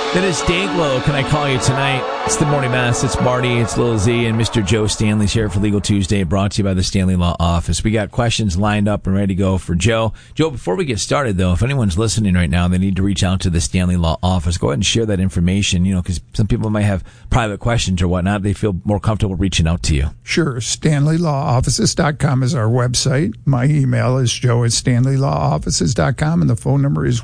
That is Dayglow. Can I call you tonight? It's the Morning Mass. It's Marty. It's Lil Z and Mr. Joe Stanley's here for Legal Tuesday, brought to you by the Stanley Law Office. We got questions lined up and ready to go for Joe. Joe, before we get started, though, if anyone's listening right now, they need to reach out to the Stanley Law Office. Go ahead and share that information, because some people might have private questions or whatnot. They feel more comfortable reaching out to you. Sure. StanleyLawOffices.com is our website. My email is joe@StanleyLawOffices.com, and the phone number is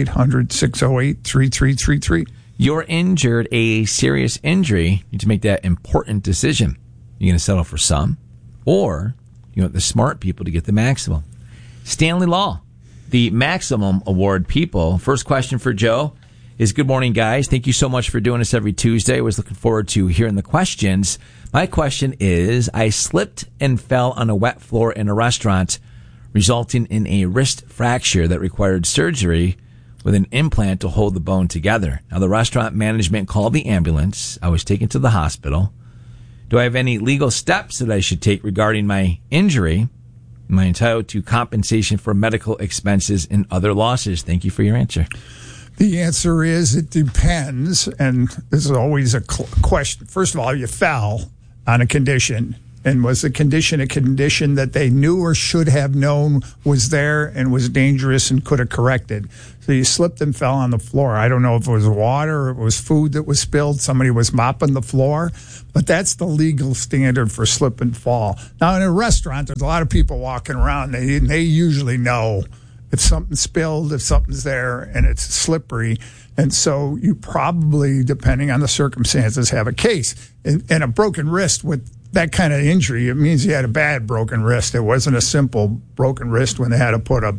1-800-608-3333. You're injured, a serious injury. You need to make that important decision. You're going to settle for some, or you want the smart people to get the maximum. Stanley Law, the maximum award people. First question for Joe is, good morning, guys. Thank you so much for doing this every Tuesday. I was looking forward to hearing the questions. My question is, I slipped and fell on a wet floor in a restaurant, resulting in a wrist fracture that required surgery with an implant to hold the bone together. Now, the restaurant management called the ambulance. I was taken to the hospital. Do I have any legal steps that I should take regarding my injury? Am I entitled to compensation for medical expenses and other losses? Thank you for your answer. The answer is it depends, and this is always a question. First of all, you fell on a condition, and was the condition a condition that they knew or should have known was there and was dangerous and could have corrected? So you slipped and fell on the floor. I don't know if it was water or it was food that was spilled. Somebody was mopping the floor. But that's the legal standard for slip and fall. Now, in a restaurant, there's a lot of people walking around. They usually know if something's spilled, if something's there, and it's slippery. And so you probably, depending on the circumstances, have a case. And a broken wrist with that kind of injury, it means you had a bad broken wrist. It wasn't a simple broken wrist when they had to put a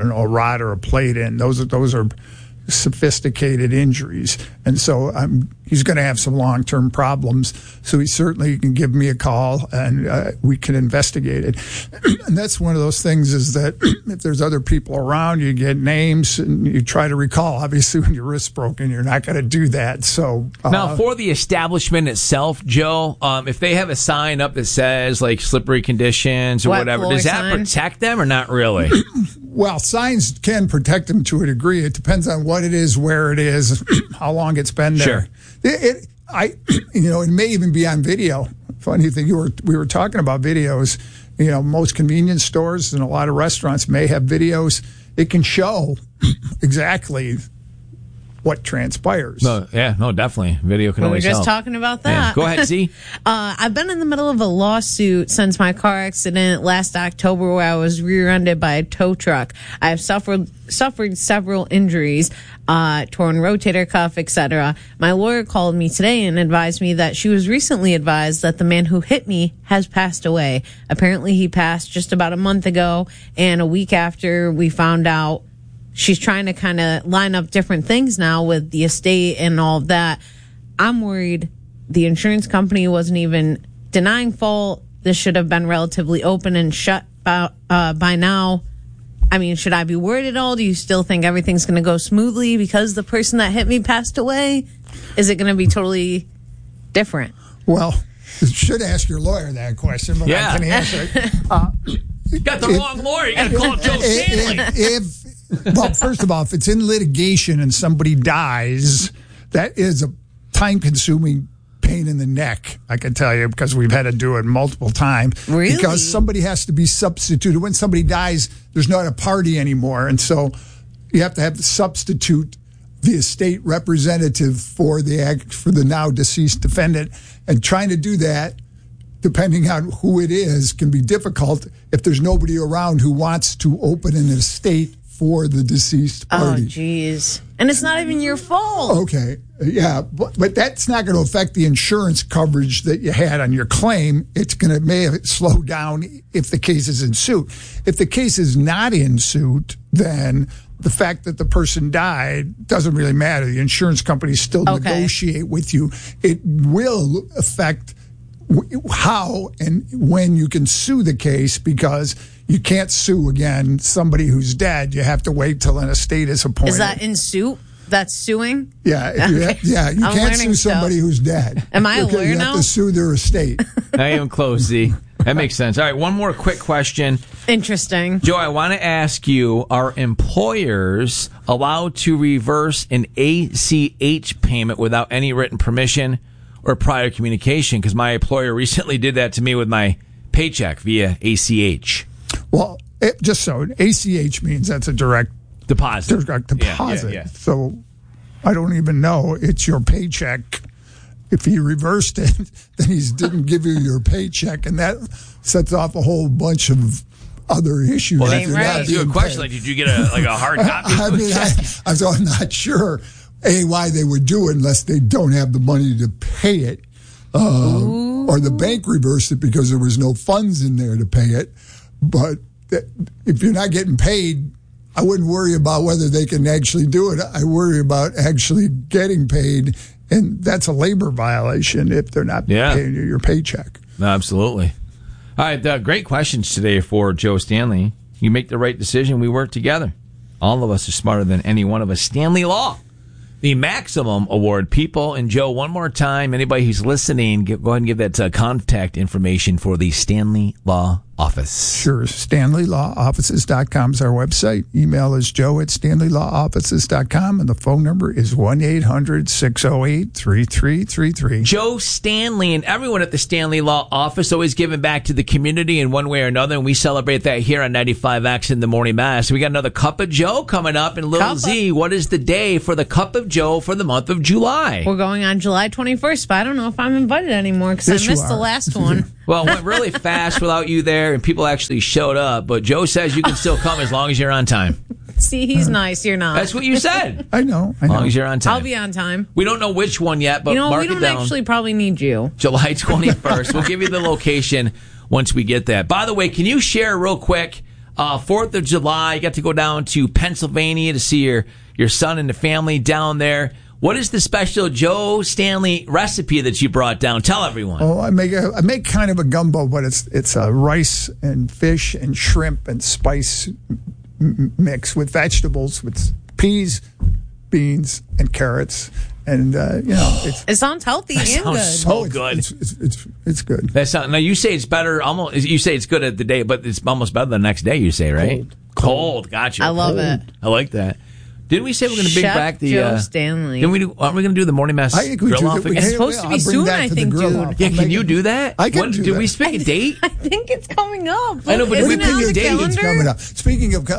rod or a plate in. Those are sophisticated injuries. And so he's going to have some long-term problems. So he certainly can give me a call and we can investigate it. And that's one of those things is that if there's other people around, you get names and you try to recall. Obviously, when your wrist's broken, you're not going to do that. So now, for the establishment itself, Joe, if they have a sign up that says like slippery conditions or whatever, does that protect them or not really? Well, signs can protect them to a degree. It depends on what it is, where it is, how long it's been there. Sure. It may even be on video. Funny thing, we were talking about videos. Most convenience stores and a lot of restaurants may have videos. It can show exactly what transpires. No, definitely. Video can always help. We were just talking about that. Yeah. Go ahead, Z. I've been in the middle of a lawsuit since my car accident last October where I was rear-ended by a tow truck. I have suffered several injuries, torn rotator cuff, etc. My lawyer called me today and advised me that she was recently advised that the man who hit me has passed away. Apparently, he passed just about a month ago, and a week after we found out. She's trying to kind of line up different things now with the estate and all of that. I'm worried the insurance company wasn't even denying fault. This should have been relatively open and shut by now. I mean, should I be worried at all? Do you still think everything's going to go smoothly because the person that hit me passed away? Is it going to be totally different? Well, you should ask your lawyer that question, but I can answer it. You got the wrong lawyer. You got to call Joe Stanley. Well, first of all, if it's in litigation and somebody dies, that is a time-consuming pain in the neck, I can tell you, because we've had to do it multiple times. Really? Because somebody has to be substituted. When somebody dies, there's not a party anymore, and so you have to have to substitute the estate representative for the now deceased defendant, and trying to do that, depending on who it is, can be difficult if there's nobody around who wants to open an estate for the deceased party. Oh, geez. And it's not even your fault. Okay. Yeah. But that's not going to affect the insurance coverage that you had on your claim. It's going to may slow down if the case is in suit. If the case is not in suit, then the fact that the person died doesn't really matter. The insurance companies still negotiate with you. It will affect how and when you can sue the case, because you can't sue again somebody who's dead. You have to wait till an estate is appointed. Is that in suit? That's suing? Yeah. You can't sue somebody who's dead. Am I a lawyer now? You have to sue their estate. Not even close, Z. That makes sense. All right, one more quick question. Interesting. Joe, I want to ask you, are employers allowed to reverse an ACH payment without any written permission or prior communication? Because my employer recently did that to me with my paycheck via ACH. Well, just so, ACH means that's a direct deposit. Yeah. So I don't even know. It's your paycheck. If he reversed it, then he didn't give you your paycheck, and that sets off a whole bunch of other issues. Well, that's a question. Like, did you get a hard copy? I'm not sure, why they would do it unless they don't have the money to pay it, or the bank reversed it because there was no funds in there to pay it. But if you're not getting paid, I wouldn't worry about whether they can actually do it. I worry about actually getting paid. And that's a labor violation if they're not paying you your paycheck. No, absolutely. All right, great questions today for Joe Stanley. You make the right decision. We work together. All of us are smarter than any one of us. Stanley Law, the Maximum Award. People, and Joe, one more time, anybody who's listening, go ahead and give that contact information for the Stanley Law Office. Sure. StanleyLawOffices.com is our website. Email is joe@StanleyLawOffices.com, and the phone number is 1-800-608-3333. Joe Stanley and everyone at the Stanley Law Office always giving back to the community in one way or another, and we celebrate that here on 95X in the Morning Mass. We got another Cup of Joe coming up in Little Z. What is the day for the Cup of Joe for the month of July? We're going on July 21st, but I don't know if I'm invited anymore because I missed the last one. Well, it went really fast without you there, and people actually showed up. But Joe says you can still come as long as you're on time. See, he's nice. You're not. That's what you said. I know. As long as you're on time. I'll be on time. We don't know which one yet, but mark we don't it down. actually probably need you. July 21st. We'll give you the location once we get that. By the way, can you share real quick, 4th of July, you got to go down to Pennsylvania to see your son and the family down there. What is the special Joe Stanley recipe that you brought down? Tell everyone. Oh, I make kind of a gumbo, but it's a rice and fish and shrimp and spice mix with vegetables, with peas, beans, and carrots. And it sounds healthy and good. So good. It's good. Now you say it's better. Almost you say it's good at the day, but it's almost better the next day. You say, right? Cold. Gotcha. I love it. I like that. Didn't we say we're going to bring back the Joe Stanley? Aren't we going to do the Morning Mass grill off again? It's supposed to be soon, I think, dude. Yeah, can you do that? I can do that. Did we pick a date? I think it's coming up. I know, but Isn't we it pick on your the date. calendar? It's coming up. Speaking of,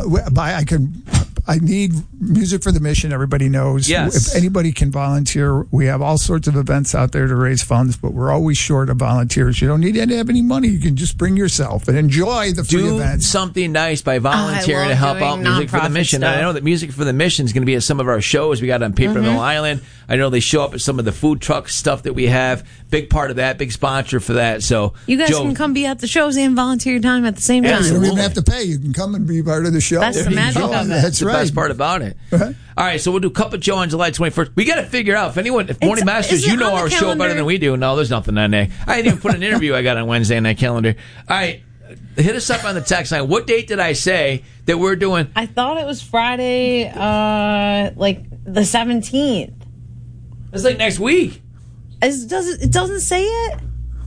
I need Music for the Mission. Everybody knows. Yes. If anybody can volunteer, we have all sorts of events out there to raise funds, but we're always short of volunteers. You don't need to have any money. You can just bring yourself and enjoy the free events. Do something nice by volunteering to help out Music for the Mission. And I know that Music for the Mission is going to be at some of our shows we got on Paper Mill Island. I know they show up at some of the food truck stuff that we have. Big part of that, big sponsor for that. So you guys can come be at the shows and volunteer your time at the same time. You don't even have to pay. You can come and be part of the show. That's the magic of it. That's right. The best part about it. All right, so we'll do Cup of Joe on July 21st. We got to figure out if Morning Masters, you know our show better than we do. No, there's nothing on there. I didn't even put an interview I got on Wednesday on that calendar. All right, hit us up on the text line. What date did I say that we're doing? I thought it was Friday, like the 17th. It's like next week. It doesn't say it?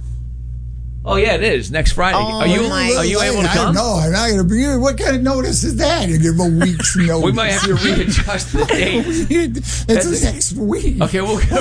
Oh, yeah, it is. Next Friday. Are you able to come? No, I'm not going to be here. What kind of notice is that? You give a week's notice. We might have to readjust the date. It's next week. Okay, we'll Who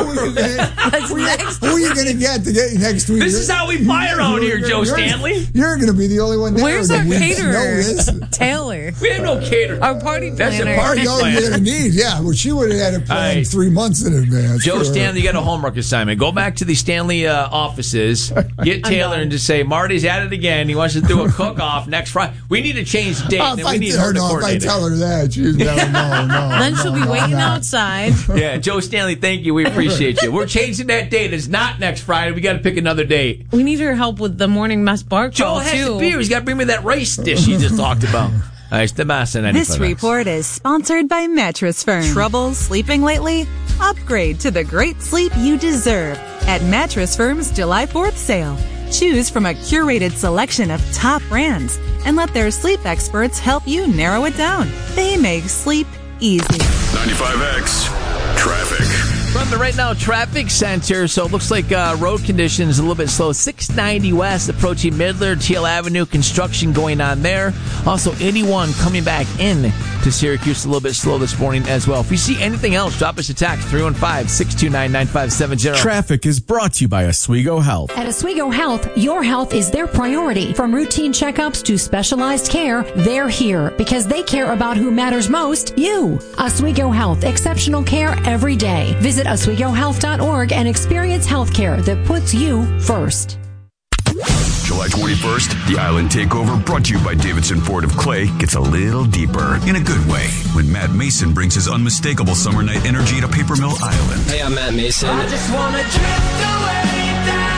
are you going to get next week? This is how we fly around here, Joe Stanley. You're going to be the only one there. Where's our caterer? Taylor. We have no caterer. Our party planner. That's a party planner. Well, she would have had it planned 3 months in advance. Joe Stanley, you got a homework assignment. Go back to the Stanley offices, get Taylor, and just say, Marty's at it again. He wants to do a cook-off next Friday. We need to change the date. If I tell her that, she's no. Then she'll be waiting outside. Yeah, Joe Stanley, thank you. We appreciate you. We're changing that date. It's not next Friday. We got to pick another date. We need her help with the morning mess bar call, Joe has too. the beer. He's got to bring me that rice dish he just talked about. Nice to mass and This report is sponsored by Mattress Firm. Trouble sleeping lately? Upgrade to the great sleep you deserve at Mattress Firm's July 4th sale. Choose from a curated selection of top brands and let their sleep experts help you narrow it down. They make sleep easy. 95X Traffic. From happening right now, traffic center. So it looks like road conditions a little bit slow. 690 West approaching Midler, Teal Avenue, construction going on there. Also, 81 coming back in to Syracuse a little bit slow this morning as well. If you see anything else, drop us a text, 315-629-9570. Traffic is brought to you by Oswego Health. At Oswego Health, your health is their priority. From routine checkups to specialized care, they're here because they care about who matters most, you. Oswego Health, exceptional care every day. Visit OswegoHealth.org and experience health care that puts you first. July 21st, the Island Takeover, brought to you by Davidson Ford of Clay, gets a little deeper, in a good way, when Matt Mason brings his unmistakable summer night energy to Paper Mill Island. Hey, I'm Matt Mason. I just want to drift away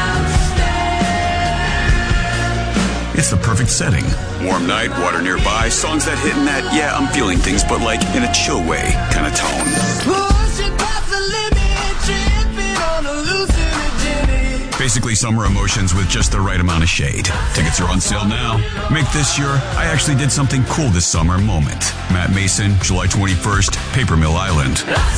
downstairs. It's the perfect setting. Warm night, water nearby, songs that hit in that, yeah, I'm feeling things, but like in a chill way kind of tone. Pushing past the limit, tripping on hallucinogens. Basically summer emotions with just the right amount of shade. Tickets are on sale now. Make this your I actually did something cool this summer moment. Matt Mason, July 21st, Paper Mill Island.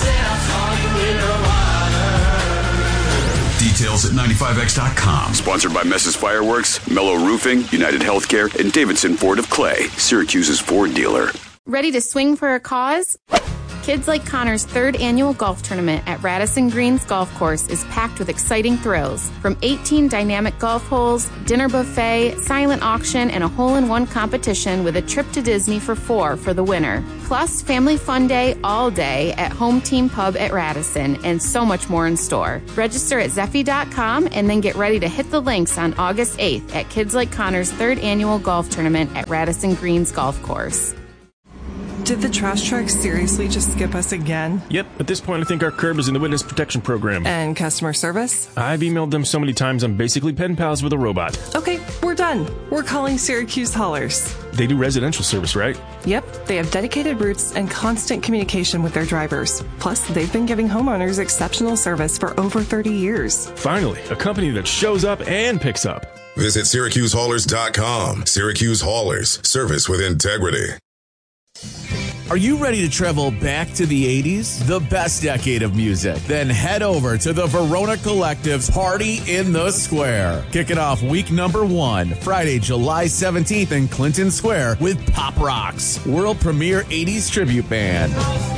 Details at 95x.com. Sponsored by Mess's Fireworks, Mellow Roofing, United Healthcare, and Davidson Ford of Clay, Syracuse's Ford dealer. Ready to swing for a cause? Kids Like Connor's third annual golf tournament at Radisson Greens Golf Course is packed with exciting thrills. From 18 dynamic golf holes, dinner buffet, silent auction, and a hole-in-one competition with a trip to Disney for 4 for the winner. Plus, family fun day all day at Home Team Pub at Radisson, and so much more in store. Register at Zeffy.com and then get ready to hit the links on August 8th at Kids Like Connor's third annual golf tournament at Radisson Greens Golf Course. Did the trash truck seriously just skip us again? Yep, at this point I think our curb is in the witness protection program. And customer service? I've emailed them so many times I'm basically pen pals with a robot. Okay, we're done. We're calling Syracuse Haulers. They do residential service, right? Yep, they have dedicated routes and constant communication with their drivers. Plus, they've been giving homeowners exceptional service for over 30 years. Finally, a company that shows up and picks up. Visit SyracuseHaulers.com. Syracuse Haulers, service with integrity. Are you ready to travel back to the 80s? The best decade of music? Then head over to the Verona Collective's Party in the Square. Kicking off week number 1, Friday, July 17th in Clinton Square with Pop Rocks, world premiere 80s tribute band.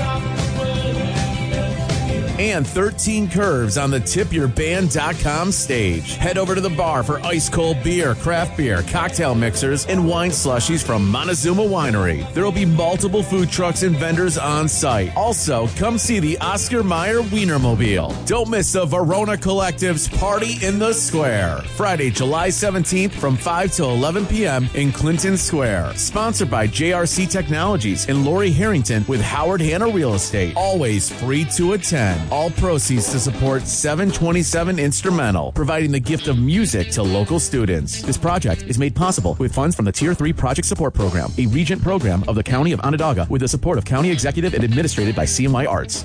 And 13 Curves on the tipyourband.com stage. Head over to the bar for ice cold beer, craft beer, cocktail mixers, and wine slushies from Montezuma Winery. There will be multiple food trucks and vendors on site. Also, come see the Oscar Mayer Wienermobile. Don't miss the Verona Collective's Party in the Square. Friday, July 17th from 5 to 11 p.m. in Clinton Square. Sponsored by JRC Technologies and Lori Harrington with Howard Hanna Real Estate. Always free to attend. All proceeds to support 727 Instrumental, providing the gift of music to local students. This project is made possible with funds from the Tier 3 Project Support Program, a Regent program of the County of Onondaga with the support of County Executive and administrated by CMY Arts.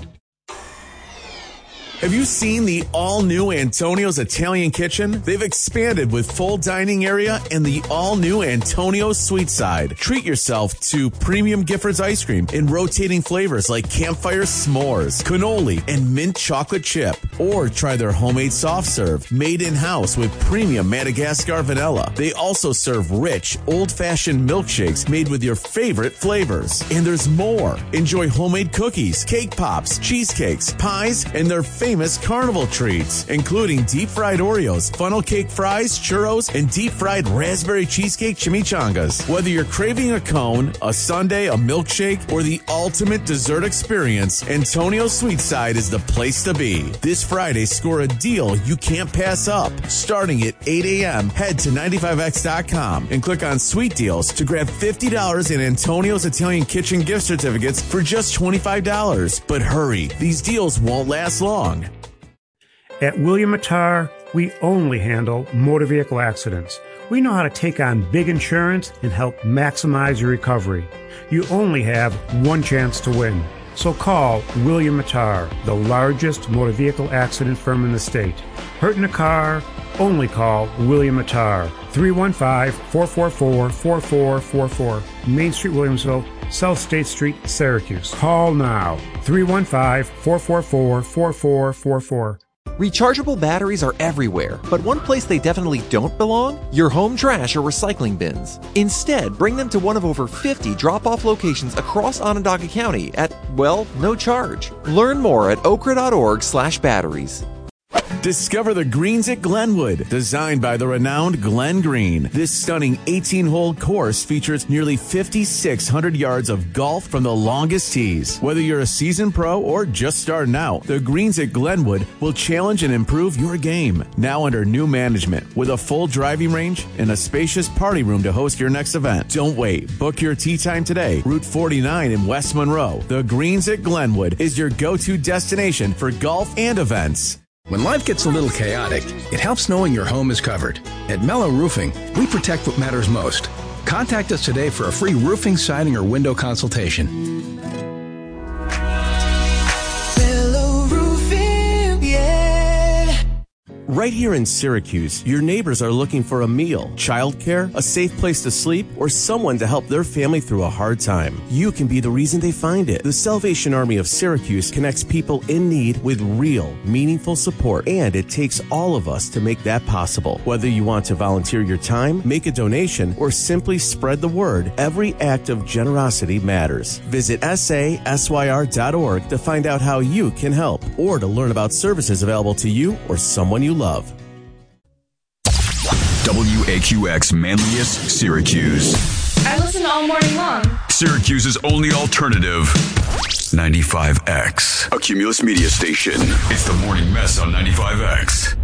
Have you seen the all-new Antonio's Italian Kitchen? They've expanded with full dining area and the all-new Antonio's Sweet Side. Treat yourself to premium Giffords ice cream in rotating flavors like campfire s'mores, cannoli, and mint chocolate chip. Or try their homemade soft serve, made in-house with premium Madagascar vanilla. They also serve rich, old-fashioned milkshakes made with your favorite flavors. And there's more. Enjoy homemade cookies, cake pops, cheesecakes, pies, and their famous carnival treats, including deep-fried Oreos, funnel cake fries, churros, and deep-fried raspberry cheesecake chimichangas. Whether you're craving a cone, a sundae, a milkshake, or the ultimate dessert experience, Antonio's Sweet Side is the place to be. This Friday, score a deal you can't pass up. Starting at 8 a.m., head to 95x.com and click on Sweet Deals to grab $50 in Antonio's Italian Kitchen gift certificates for just $25. But hurry, these deals won't last long. At William Mattar, we only handle motor vehicle accidents. We know how to take on big insurance and help maximize your recovery. You only have one chance to win. So call William Matar, the largest motor vehicle accident firm in the state. Hurt in a car? Only call William Matar. 315-444-4444. Main Street, Williamsville, South State Street, Syracuse. Call now. 315-444-4444. Rechargeable batteries are everywhere, but one place they definitely don't belong? Your home trash or recycling bins. Instead, bring them to one of over 50 drop-off locations across Onondaga County at, well, no charge. Learn more at okra.org/batteries. Discover the greens at Glenwood, designed by the renowned Glenn Green. This stunning 18-hole course features nearly 5,600 yards of golf from the longest tees. Whether you're a seasoned pro or just starting out, the greens at Glenwood will challenge and improve your game. Now under new management, with a full driving range and a spacious party room to host your next event. Don't wait. Book your tee time today. Route 49 in West Monroe. The greens at Glenwood is your go-to destination for golf and events. When life gets a little chaotic, it helps knowing your home is covered. At Mellow Roofing, we protect what matters most. Contact us today for a free roofing, siding, or window consultation. Mellow Roofing, yeah. Right here in Syracuse, your neighbors are looking for a meal, childcare, a safe place to sleep, or someone to help their family through a hard time. You can be the reason they find it. The Salvation Army of Syracuse connects people in need with real, meaningful support, and it takes all of us to make that possible. Whether you want to volunteer your time, make a donation, or simply spread the word, every act of generosity matters. Visit sasyr.org to find out how you can help, or to learn about services available to you or someone you love. WAQX Manlius, Syracuse. I listen all morning long. Syracuse's only alternative. 95X. A Cumulus media station. It's the Morning Mess on 95X.